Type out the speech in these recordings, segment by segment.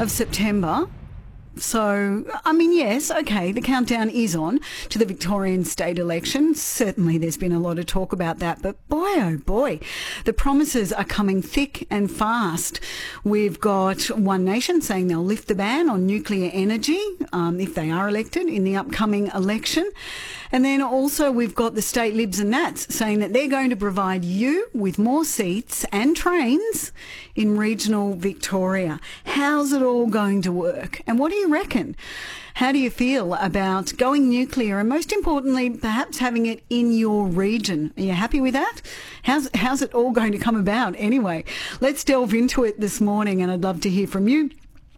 of September. So, I mean, yes, okay, the countdown is on to the Victorian state election. Certainly there's been a lot of talk about that, but boy, oh boy, the promises are coming thick and fast. We've got One Nation saying they'll lift the ban on nuclear energy if they are elected in the upcoming election. And then also we've got the state Libs and Nats saying that they're going to provide you with more seats and trains in regional Victoria. How's it all going to work? And what do you reckon? How do you feel about going nuclear and, most importantly, perhaps having it in your region? Are you happy with that? How's it all going to come about anyway? Let's delve into it this morning, and I'd love to hear from you.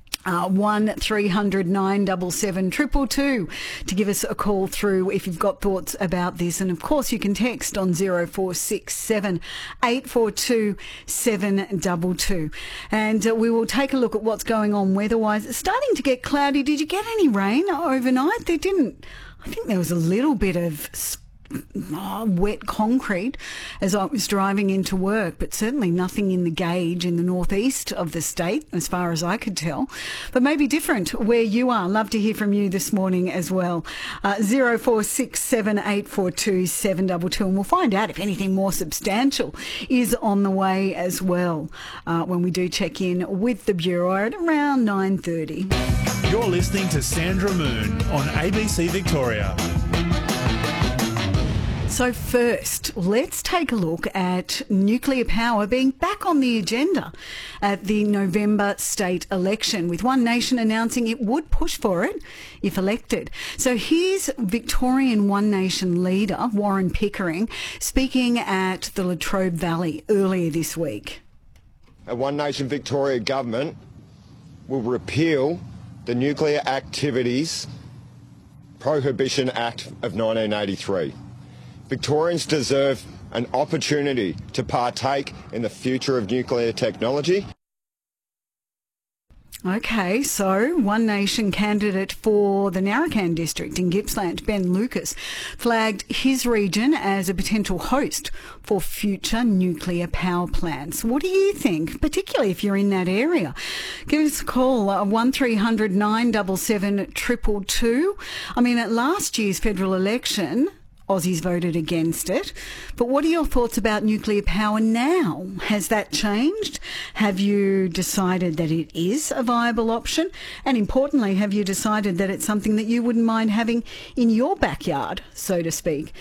1300 977 222 to give us a call through if you've got thoughts about this. And of course you can text on 0467 842 722. And we will take a look at what's going on weather-wise. It's starting to get cloudy. Did you get any rain overnight? There didn't. I think there was a little bit of wet concrete as I was driving into work, but certainly nothing in the gauge in the northeast of the state as far as I could tell. But maybe different where you are. Love to hear from you this morning as well. 0467 842 722, and we'll find out if anything more substantial is on the way as well when we do check in with the Bureau at around 9:30. You're listening to Sandra Moon on ABC Victoria. So first, let's take a look at nuclear power being back on the agenda at the November state election, with One Nation announcing it would push for it if elected. So here's Victorian One Nation leader Warren Pickering speaking at the Latrobe Valley earlier this week. A One Nation Victoria government will repeal the Nuclear Activities Prohibition Act of 1983. Victorians deserve an opportunity to partake in the future of nuclear technology. Okay, so One Nation candidate for the Narrabeen district in Gippsland, Ben Lucas, flagged his region as a potential host for future nuclear power plants. What do you think, particularly if you're in that area? Give us a call, 1300 977 222. I mean, at last year's federal election, Aussies voted against it. But what are your thoughts about nuclear power now? Has that changed? Have you decided that it is a viable option? And importantly, have you decided that it's something that you wouldn't mind having in your backyard, so to speak?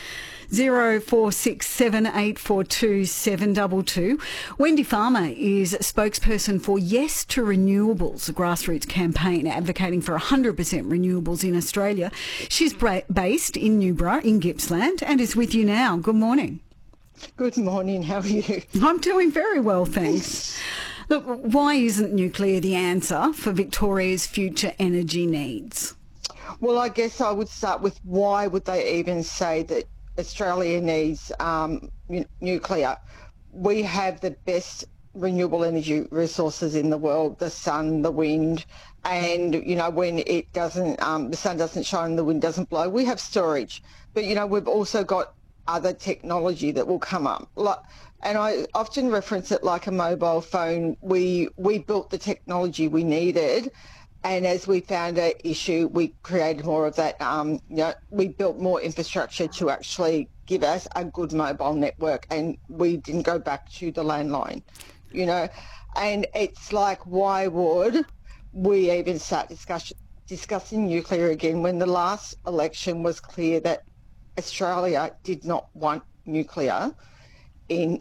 0467 842 722. Wendy Farmer is spokesperson for Yes to Renewables, a grassroots campaign advocating for 100% renewables in Australia. She's based in Newborough in Gippsland and is with you now. Good morning. Good morning. How are you? I'm doing very well, thanks. Look, why isn't nuclear the answer for Victoria's future energy needs? Well, I guess I would start with why would they even say that Australia needs nuclear? We have the best renewable energy resources in the world, the sun, the wind, and, you know, when it doesn't, the sun doesn't shine, the wind doesn't blow, we have storage. But, you know, we've also got other technology that will come up. And I often reference it like a mobile phone. We built the technology we needed, and as we found an issue, we created more of that. We built more infrastructure to actually give us a good mobile network, and we didn't go back to the landline, you know. And it's like, why would we even start discussing nuclear again when the last election was clear that Australia did not want nuclear in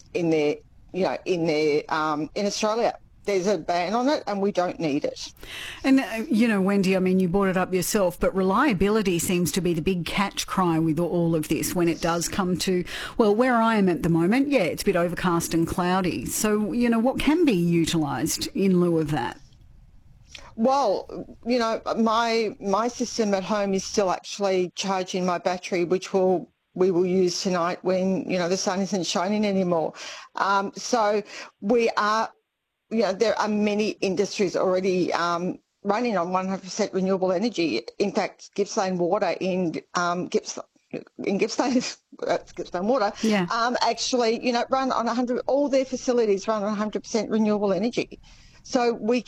Australia? There's a ban on it and we don't need it. And, you know, Wendy, I mean, you brought it up yourself, but reliability seems to be the big catch cry with all of this when it does come to, well, where I am at the moment, yeah, it's a bit overcast and cloudy. So, you know, what can be utilised in lieu of that? Well, you know, my system at home is still actually charging my battery, which we will use tonight when, you know, the sun isn't shining anymore. So we are, you know, there are many industries already running on 100% renewable energy. In fact, Gippsland Water in Gippsland, that's Gippsland Water, yeah. Actually, you know, run on 100, all their facilities run on 100% renewable energy. So we